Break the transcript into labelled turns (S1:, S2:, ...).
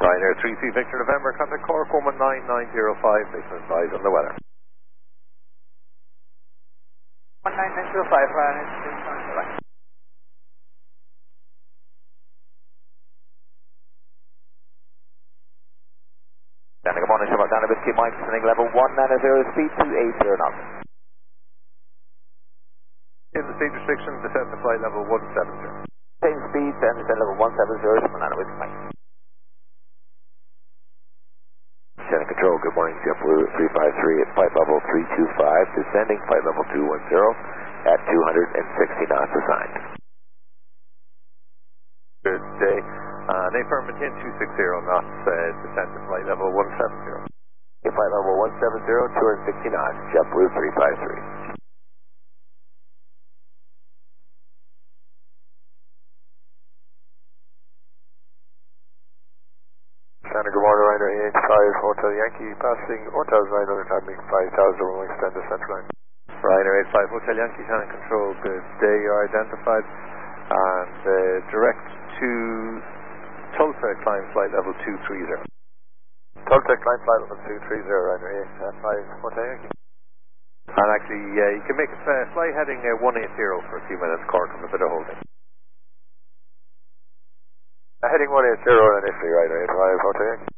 S1: Ryanair 3C Victor November, contact Cork 119.905, based on advice on the weather.
S2: 19905, Ryanair 3C.
S3: Good morning, Shabbat Dana Whiskey Mike, descending level 190, speed 280 knots.
S1: In the speed restriction, descend to flight level 170.
S3: Same speed, descend level 170, Shabbat Dana Whiskey Mike. Descending control, good morning, JetBlue 353 at flight level 325, descending flight level 210 at 260 knots assigned.
S1: Good day. Affirm maintain 260 knots, descent to flight level 170.
S3: Flight level 170, 260 knots, JetBlue 353.
S1: Santa, good morning, Ryanair 85 Hotel Yankee, passing 1,900, timing 5,000, rolling extend to central line. Ryanair 85 Hotel Yankee, Shannon Control, good day, you're identified, and direct to Tulsa, climb flight level 230. Tulsa, climb flight level 230, Ryanair 85 Hotel Yankee. And actually, you can make a fly heading 180 for a few minutes, Cork, with a bit of holding. Heading 180 initially, Ryanair 85 Hotel Yankee.